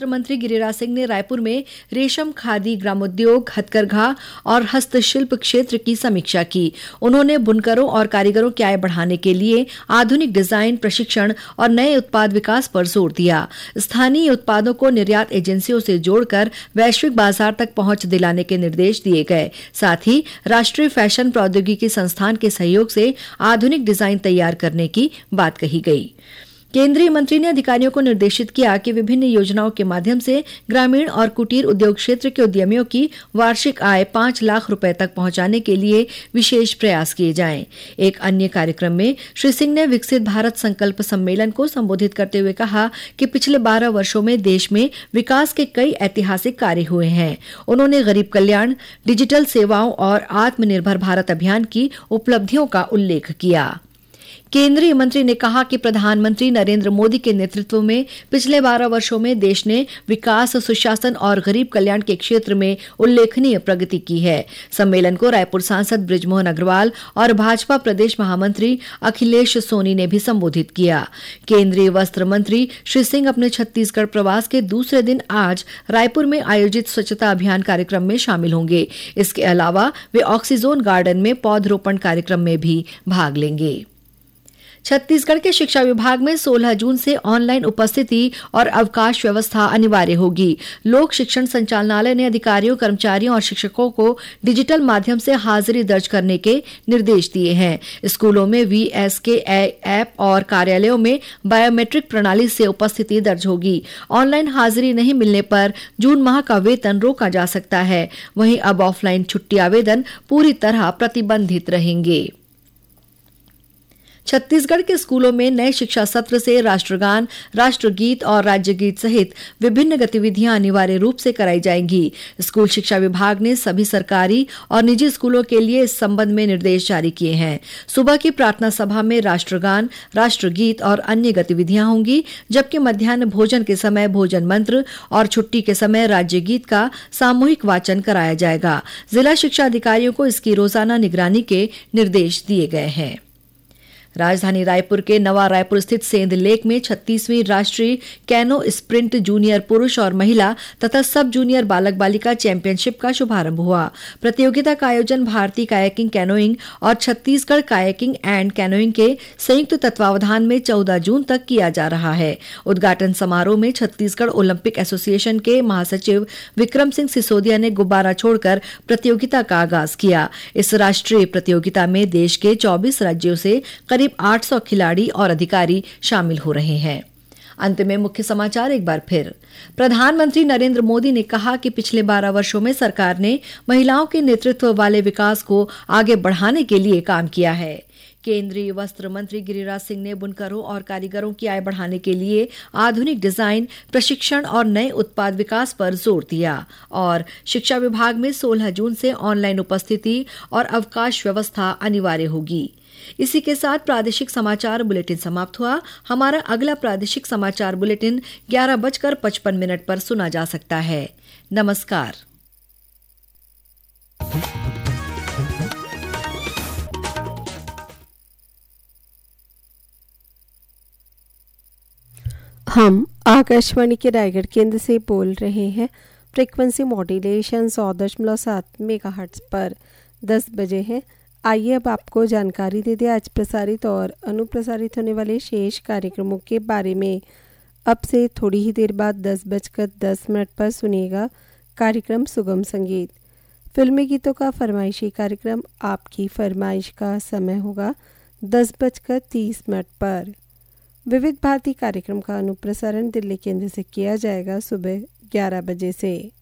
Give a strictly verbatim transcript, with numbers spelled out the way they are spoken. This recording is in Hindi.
वस्त्र मंत्री गिरिराज सिंह ने रायपुर में रेशम, खादी, ग्रामोद्योग, हथकरघा और हस्तशिल्प क्षेत्र की समीक्षा की। उन्होंने बुनकरों और कारीगरों की आय बढ़ाने के लिए आधुनिक डिजाइन, प्रशिक्षण और नए उत्पाद विकास पर जोर दिया। स्थानीय उत्पादों को निर्यात एजेंसियों से जोड़कर वैश्विक बाजार तक पहुंच दिलाने के निर्देश दिए गए। साथ ही राष्ट्रीय फैशन प्रौद्योगिकी संस्थान के सहयोग से आधुनिक डिजाइन तैयार करने की बात कही गई। केंद्रीय मंत्री ने अधिकारियों को निर्देशित किया कि विभिन्न योजनाओं के माध्यम से ग्रामीण और कुटीर उद्योग क्षेत्र के उद्यमियों की वार्षिक आय पांच लाख रुपए तक पहुंचाने के लिए विशेष प्रयास किए जाएं। एक अन्य कार्यक्रम में श्री सिंह ने विकसित भारत संकल्प सम्मेलन को संबोधित करते हुए कहा कि पिछले बारह वर्षों में देश में विकास के कई ऐतिहासिक कार्य हुए हैं। उन्होंने गरीब कल्याण, डिजिटल सेवाओं और आत्मनिर्भर भारत अभियान की उपलब्धियों का उल्लेख किया। केंद्रीय मंत्री ने कहा कि प्रधानमंत्री नरेंद्र मोदी के नेतृत्व में पिछले बारह वर्षों में देश ने विकास, सुशासन और गरीब कल्याण के क्षेत्र में उल्लेखनीय प्रगति की है। सम्मेलन को रायपुर सांसद बृजमोहन अग्रवाल और भाजपा प्रदेश महामंत्री अखिलेश सोनी ने भी संबोधित किया। केंद्रीय वस्त्र मंत्री श्री सिंह अपने छत्तीसगढ़ प्रवास के दूसरे दिन आज रायपुर में आयोजित स्वच्छता अभियान कार्यक्रम में शामिल होंगे। इसके अलावा वे ऑक्सीजोन गार्डन में पौधरोपण कार्यक्रम में भी भाग लेंगे। छत्तीसगढ़ के शिक्षा विभाग में सोलह जून से ऑनलाइन उपस्थिति और अवकाश व्यवस्था अनिवार्य होगी। लोक शिक्षण संचालनालय ने अधिकारियों, कर्मचारियों और शिक्षकों को डिजिटल माध्यम से हाजिरी दर्ज करने के निर्देश दिए हैं। स्कूलों में वीएसके ऐप और कार्यालयों में बायोमेट्रिक प्रणाली से उपस्थिति दर्ज होगी। ऑनलाइन हाजिरी नहीं मिलने पर जून माह का वेतन रोका जा सकता है। वहीं अब ऑफलाइन छुट्टी आवेदन पूरी तरह प्रतिबंधित रहेंगे। छत्तीसगढ़ के स्कूलों में नए शिक्षा सत्र से राष्ट्रगान, राष्ट्रगीत और राज्यगीत सहित विभिन्न गतिविधियां अनिवार्य रूप से कराई जाएंगी। स्कूल शिक्षा विभाग ने सभी सरकारी और निजी स्कूलों के लिए इस संबंध में निर्देश जारी किए हैं। सुबह की प्रार्थना सभा में राष्ट्रगान, राष्ट्रगीत और अन्य गतिविधियां होंगी, जबकि मध्याह्न भोजन के समय भोजन मंत्र और छुट्टी के समय राज्यगीत का सामूहिक वाचन कराया जाएगा। जिला शिक्षा अधिकारियों को इसकी रोजाना निगरानी के निर्देश दिए गए हैं। राजधानी रायपुर के नवा रायपुर स्थित सेंध लेक में छत्तीसवीं राष्ट्रीय कैनो स्प्रिंट जूनियर पुरुष और महिला तथा सब जूनियर बालक बालिका चैंपियनशिप का शुभारंभ हुआ। प्रतियोगिता का आयोजन भारतीय कायाकिंग कैनोइंग और छत्तीसगढ़ कायाकिंग एंड कैनोइंग के संयुक्त तत्वावधान में चौदह जून तक किया जा रहा है। उद्घाटन समारोह में छत्तीसगढ़ ओलंपिक एसोसिएशन के महासचिव विक्रम सिंह सिसोदिया ने गुब्बारा छोड़कर प्रतियोगिता का आगाज किया। इस राष्ट्रीय प्रतियोगिता में देश के चौबीस राज्यों से करीब आठ सौ खिलाड़ी और अधिकारी शामिल हो रहे हैं। अंत में मुख्य समाचार एक बार फिर। प्रधानमंत्री नरेंद्र मोदी ने कहा कि पिछले बारह वर्षों में सरकार ने महिलाओं के नेतृत्व वाले विकास को आगे बढ़ाने के लिए काम किया है। केंद्रीय वस्त्र मंत्री गिरिराज सिंह ने बुनकरों और कारीगरों की आय बढ़ाने के लिए आधुनिक डिजाइन, प्रशिक्षण और नए उत्पाद विकास पर जोर दिया। और शिक्षा विभाग में सोलह जून से ऑनलाइन उपस्थिति और अवकाश व्यवस्था अनिवार्य होगी। इसी के साथ प्रादेशिक समाचार बुलेटिन समाप्त हुआ। हमारा अगला प्रादेशिक समाचार बुलेटिन ग्यारह बजकर पचपन मिनट पर सुना जा सकता है। नमस्कार। हम आकाशवाणी के रायगढ़ केंद्र से बोल रहे हैं। फ्रीक्वेंसी मॉड्यूलेशन सौ दशमलव सात मेगाहर्ट्ज पर दस बजे है। आइए अब आपको जानकारी दे दें आज प्रसारित और अनुप्रसारित होने वाले शेष कार्यक्रमों के बारे में। अब से थोड़ी ही देर बाद दस बजकर दस मिनट पर सुनिएगा कार्यक्रम सुगम संगीत। फिल्मी गीतों का फरमाइशी कार्यक्रम आपकी फरमाइश का समय होगा दस बजकर तीस मिनट पर। विविध भारती कार्यक्रम का अनुप्रसारण दिल्ली केंद्र से किया जाएगा सुबह ग्यारह बजे से।